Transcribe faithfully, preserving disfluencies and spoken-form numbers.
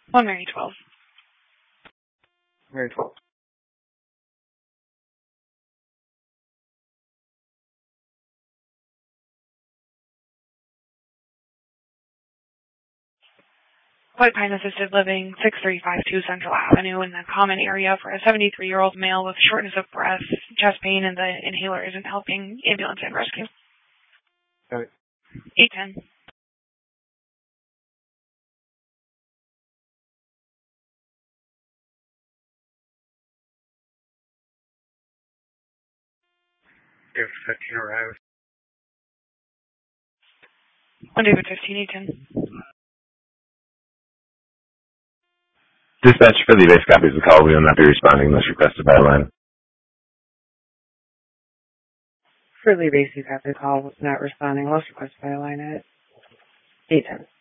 One Mary twelve. Mary twelve. White Pine Assisted Living, six three five two Central Avenue, in the common area for a seventy-three-year-old male with shortness of breath, chest pain, and the inhaler isn't helping. Ambulance and rescue. Okay. eight ten. David fifteen arrives. One David fifteen, eight ten. Dispatch for the base copies of the call. We will not be responding unless requested by line. For the base, you have the call was not responding unless requested by line at eight ten.